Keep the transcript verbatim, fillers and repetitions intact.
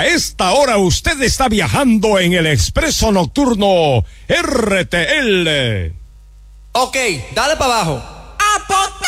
esta hora usted está viajando en el expreso nocturno R T L. Ok, dale para abajo.